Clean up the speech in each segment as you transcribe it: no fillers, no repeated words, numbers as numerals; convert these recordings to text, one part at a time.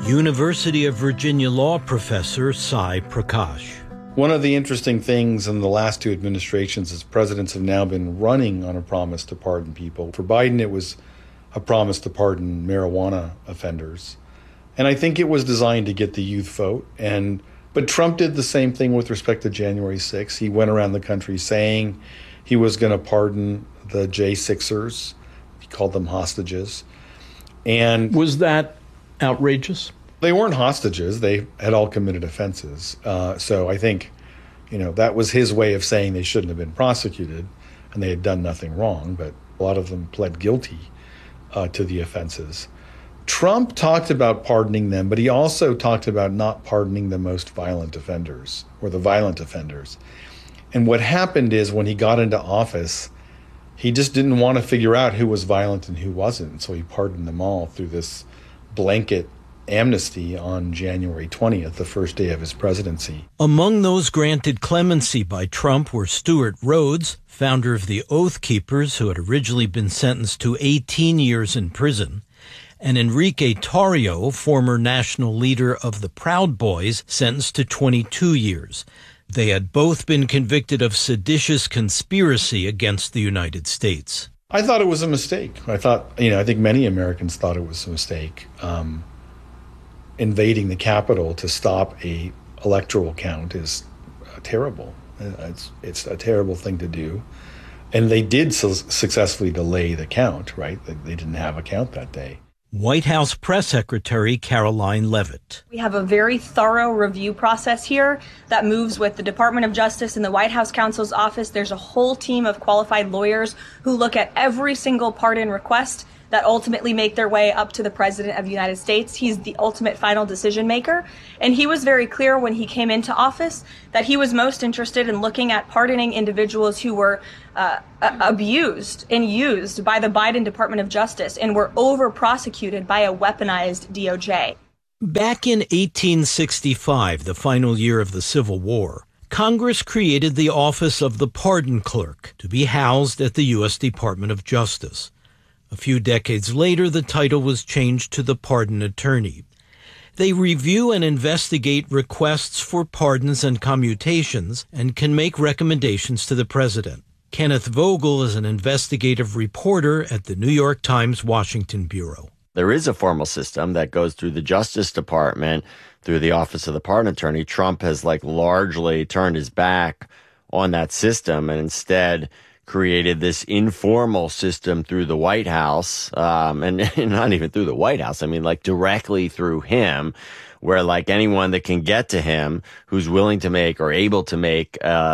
University of Virginia law professor Sai Prakash. One of the interesting things in the last two administrations is presidents have now been running on a promise to pardon people. For Biden, it was a promise to pardon marijuana offenders. And I think it was designed to get the youth vote. But Trump did the same thing with respect to January 6th. He went around the country saying he was going to pardon the J6ers. He called them hostages. And was that outrageous? They weren't hostages. They had all committed offenses. So I think, that was his way of saying they shouldn't have been prosecuted and they had done nothing wrong. But a lot of them pled guilty to the offenses. Trump talked about pardoning them, but he also talked about not pardoning the most violent offenders or the violent offenders. And what happened is when he got into office, he just didn't want to figure out who was violent and who wasn't. So he pardoned them all through this blanket amnesty on January 20th, the first day of his presidency. Among those granted clemency by Trump were Stewart Rhodes, founder of the Oath Keepers, who had originally been sentenced to 18 years in prison, and Enrique Tarrio, former national leader of the Proud Boys, sentenced to 22 years. They had both been convicted of seditious conspiracy against the United States. I thought it was a mistake. I think many Americans thought it was a mistake. Invading the Capitol to stop a electoral count is terrible. It's a terrible thing to do. And they did successfully delay the count, right? They didn't have a count that day. White House Press Secretary Caroline Leavitt. We have a very thorough review process here that moves with the Department of Justice and the White House counsel's office. There's a whole team of qualified lawyers who look at every single pardon request that ultimately make their way up to the President of the United States. He's the ultimate final decision maker. And he was very clear when he came into office that he was most interested in looking at pardoning individuals who were abused and used by the Biden Department of Justice and were over-prosecuted by a weaponized DOJ. Back in 1865, the final year of the Civil War, Congress created the Office of the Pardon Clerk to be housed at the U.S. Department of Justice. A few decades later, the title was changed to the Pardon Attorney. They review and investigate requests for pardons and commutations and can make recommendations to the president. Kenneth Vogel is an investigative reporter at the New York Times Washington Bureau. There is a formal system that goes through the Justice Department, through the Office of the Pardon Attorney. Trump has largely turned his back on that system and instead created this informal system through the White House, and not even through the White House. Directly through him, where anyone that can get to him who's willing to make or able to make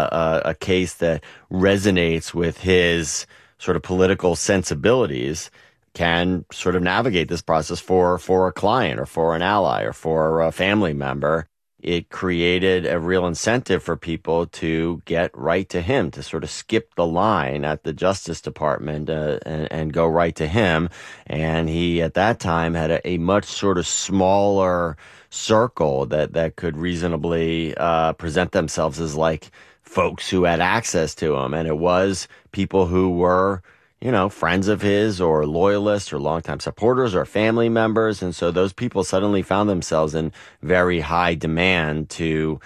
a case that resonates with his sort of political sensibilities can sort of navigate this process for a client or for an ally or for a family member. It created a real incentive for people to get right to him, to sort of skip the line at the Justice Department and go right to him. And he, at that time, had a much sort of smaller circle that could reasonably present themselves as folks who had access to him. And it was people who were friends of his or loyalists or longtime supporters or family members. And so those people suddenly found themselves in very high demand to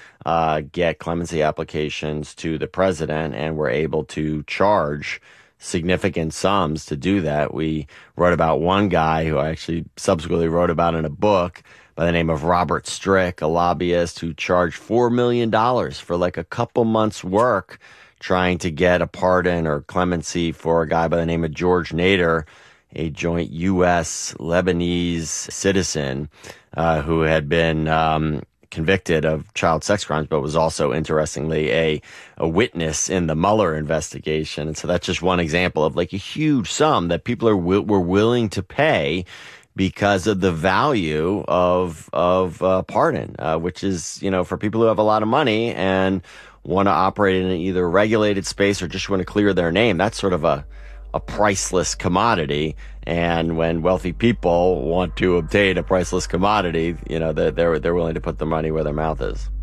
get clemency applications to the president and were able to charge significant sums to do that. We wrote about one guy who I actually subsequently wrote about in a book by the name of Robert Strick, a lobbyist who charged $4 million for a couple months' work trying to get a pardon or clemency for a guy by the name of George Nader, a joint U.S.-Lebanese citizen who had been convicted of child sex crimes, but was also, interestingly, a witness in the Mueller investigation. And so that's just one example of a huge sum that people were willing to pay because of the value of pardon, which is, for people who have a lot of money and want to operate in either a regulated space or just want to clear their name. That's sort of a priceless commodity. And when wealthy people want to obtain a priceless commodity, they're willing to put their money where their mouth is.